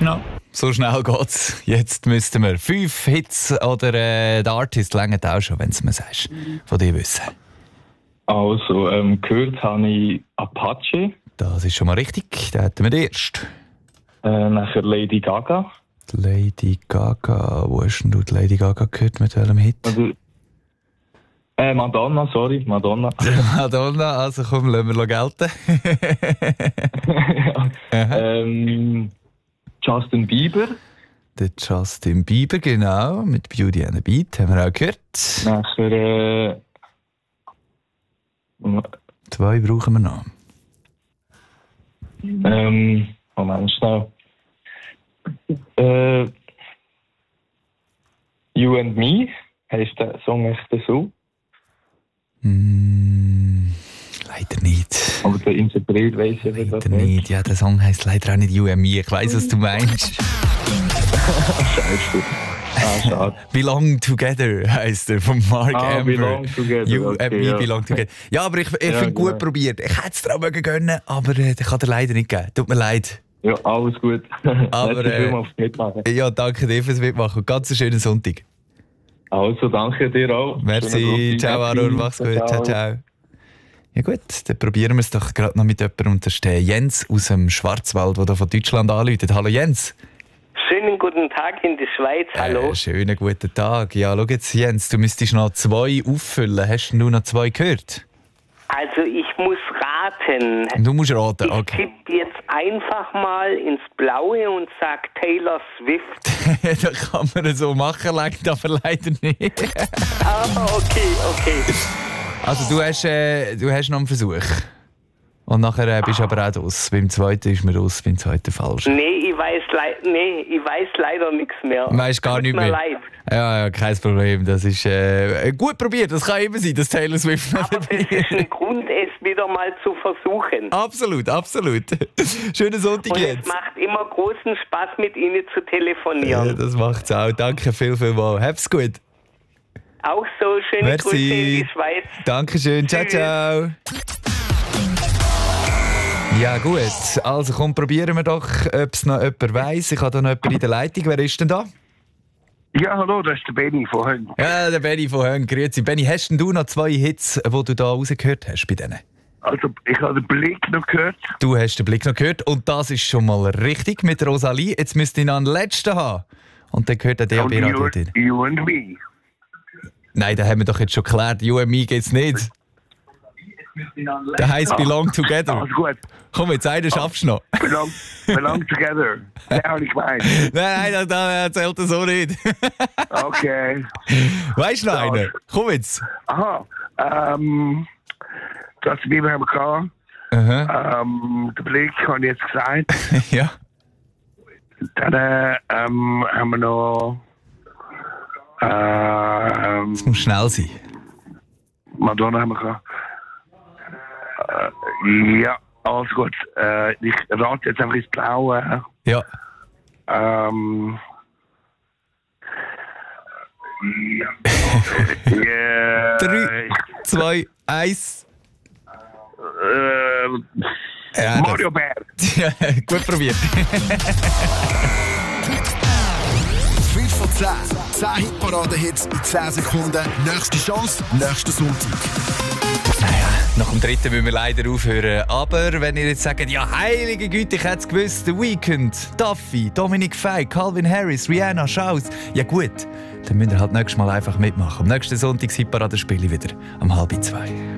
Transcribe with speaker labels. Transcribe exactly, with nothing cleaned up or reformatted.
Speaker 1: No. So schnell geht's. Jetzt müssten wir fünf Hits oder äh, der Artist längert auch schon, wenn du es mir sagst, von dir wissen.
Speaker 2: Also, ähm, gehört habe ich Apache.
Speaker 1: Das ist schon mal richtig, da hätten wir den erst.
Speaker 2: Äh, nachher Lady Gaga.
Speaker 1: Lady Gaga, wo hast denn du die Lady Gaga gehört, mit welchem Hit?
Speaker 2: Also, äh, Madonna, sorry, Madonna.
Speaker 1: Madonna, also komm, lassen wir gelten.
Speaker 2: ähm, Justin Bieber.
Speaker 1: Der Justin Bieber, genau, mit Beauty and the Beat, haben wir auch gehört.
Speaker 2: Nachher, äh,
Speaker 1: Zwei brauchen wir noch.
Speaker 2: ähm, Moment, schnell. Äh, You and Me, heisst der Song echt so?
Speaker 1: Mm, leider nicht.
Speaker 2: Aber der Interpret weiss ich
Speaker 1: Leider
Speaker 2: das
Speaker 1: nicht.
Speaker 2: nicht.
Speaker 1: Ja, der Song heisst leider auch nicht You and Me. Ich weiss, was du meinst.
Speaker 2: Scheiße. Ah, schade.
Speaker 1: Belong Together heisst er, von Mark
Speaker 2: Ah,
Speaker 1: Amber.
Speaker 2: Belong Together,
Speaker 1: You
Speaker 2: okay,
Speaker 1: and Me
Speaker 2: ja.
Speaker 1: Belong Together. Ja, aber ich, ich
Speaker 2: Ja,
Speaker 1: finde gut
Speaker 2: genau.
Speaker 1: probiert. Ich hätte es dir auch mögen gönnen, aber äh, den kann er leider nicht geben. Tut mir leid.
Speaker 2: Ja, alles gut.
Speaker 1: Aber,
Speaker 2: Merci
Speaker 1: äh,
Speaker 2: vielmals fürs Mitmachen.
Speaker 1: Ja, danke dir fürs Mitmachen. Ganz einen schönen Sonntag.
Speaker 2: Also, danke dir auch.
Speaker 1: Merci.
Speaker 2: Schönen
Speaker 1: Ciao,
Speaker 2: Sonntag.
Speaker 1: Aaron. Mach's gut. Ciao, ciao. Ja gut, dann probieren wir es doch gerade noch mit jemandem. Und da ist der Jens aus dem Schwarzwald, der da von Deutschland anruft. Hallo Jens.
Speaker 3: Schönen guten Tag in der Schweiz, hallo.
Speaker 1: Äh, schönen guten Tag. Ja, schau jetzt, Jens, du müsstest noch zwei auffüllen. Hast du noch zwei gehört?
Speaker 3: Also ich muss raten.
Speaker 1: Du musst raten,
Speaker 3: Ich
Speaker 1: okay.
Speaker 3: tippe jetzt einfach mal ins Blaue und sag Taylor Swift.
Speaker 1: Das kann man so machen, langt aber leider nicht.
Speaker 3: Aber okay, okay.
Speaker 1: Also du hast, äh, du hast noch einen Versuch. Und nachher äh, bist du aber auch raus. Beim zweiten ist man raus, beim zweiten falsch.
Speaker 3: Nee, ich weiß, lei- nee, ich weiß leider nichts mehr.
Speaker 1: Weißt gar
Speaker 3: Tut
Speaker 1: nicht
Speaker 3: mir
Speaker 1: mehr.
Speaker 3: leid.
Speaker 1: Ja, ja, kein Problem. Das ist äh, gut probiert. Das kann immer sein, dass Taylor Swift noch
Speaker 3: Aber
Speaker 1: dabei
Speaker 3: das ist ein Grund, es wieder mal zu versuchen.
Speaker 1: Absolut, absolut. Schönen Sonntag
Speaker 3: Und es
Speaker 1: jetzt.
Speaker 3: macht immer großen Spaß, mit Ihnen zu
Speaker 1: Ja,
Speaker 3: telefonieren.
Speaker 1: das macht's auch. Danke viel, viel mal. Hab's gut.
Speaker 3: Auch so, schöne
Speaker 1: Merci.
Speaker 3: Grüße in die Schweiz.
Speaker 1: Dankeschön. Ciao,
Speaker 3: Tschüss.
Speaker 1: ciao. Ja gut, also komm, probieren wir doch, ob es noch jemand weiss. Ich habe da noch jemanden in der Leitung. Wer ist denn da?
Speaker 4: Ja, hallo, das ist der Benny von Höng.
Speaker 1: Ja, der Benny von Höng. Grüezi. Benny, hast denn du noch zwei Hits, die du da rausgehört hast bei denen?
Speaker 4: Also, ich habe den Blick noch gehört.
Speaker 1: Du hast den Blick noch gehört und das ist schon mal richtig mit Rosalie. Jetzt müsst ihr noch einen letzten haben. Und dann gehört der D A
Speaker 4: Und
Speaker 1: B Radio
Speaker 4: you,
Speaker 1: drin.
Speaker 4: you and Me.
Speaker 1: Nein, den haben wir doch jetzt schon geklärt. You and Me geht's nicht. Der heisst Belong Together.
Speaker 4: Alles gut.
Speaker 1: Komm, jetzt einen schaffst du noch.
Speaker 4: Belong, belong together. Den habe ich gemeint.
Speaker 1: Nein, nein, das erzählt er so nicht.
Speaker 4: Okay.
Speaker 1: Weißt du noch
Speaker 4: Ja.
Speaker 1: einen? Komm jetzt.
Speaker 4: Aha. Ähm, das Bibel haben wir gehabt.
Speaker 1: Aha.
Speaker 4: Ähm, den Blick habe ich jetzt gesagt.
Speaker 1: Ja.
Speaker 4: Dann äh, ähm, haben wir noch. Ähm,
Speaker 1: Es muss schnell sein.
Speaker 4: Madonna haben wir gehabt. Äh, ja, alles gut. Äh, ich rate jetzt einfach ins Blaue.
Speaker 1: Ja.
Speaker 4: Ähm. Ja.
Speaker 1: Drei, zwei, eins.
Speaker 4: Äh,
Speaker 1: Ja,
Speaker 4: Mario Bär.
Speaker 1: das- Ja, gut probiert.
Speaker 5: fünf von zehn. zehn Hitparaden-Hits in zehn Sekunden. Nächste Chance, nächsten Sonntag.
Speaker 1: Nach dem dritten müssen wir leider aufhören. Aber wenn ihr jetzt sagt, ja, heilige Güte, ich hätte es gewusst, The Weeknd, Duffy, Dominic Fike, Calvin Harris, Rihanna, Schaus. Ja gut, dann müsst ihr halt nächstes Mal einfach mitmachen. Am nächsten Sonntag Hitparade spiele ich wieder um halb zwei.